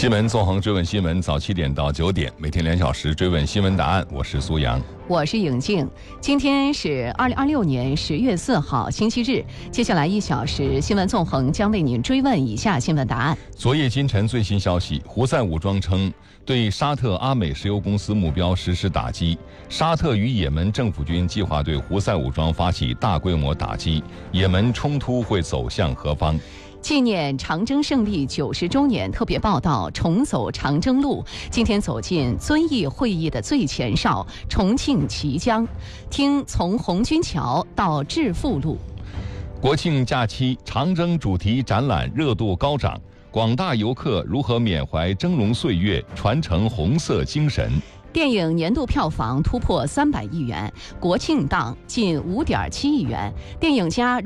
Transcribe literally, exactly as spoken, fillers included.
新闻纵横追问新闻，早七点到九点，每天两小时追问新闻答案。我是苏阳， 我是颖静。今天是二零二六年十月四号，星期日。接下来一小时，新闻纵横将为您追问以下新闻答案。 昨夜今晨最新消息，胡塞武装称对沙特阿美石油公司目标实施打击。沙特与也门政府军计划对胡塞武装发起大规模打击，也门冲突会走向何方？ 纪念长征胜利九十周年特别报道，重走长征路。今天走进遵义会议的最前哨重庆綦江，听从红军桥到致富路。 国庆假期长征主题展览热度高涨，广大游客如何缅怀峥嵘岁月，传承红色精神？ 电影年度票房突破三百亿元，国庆档近五点七亿元，电影家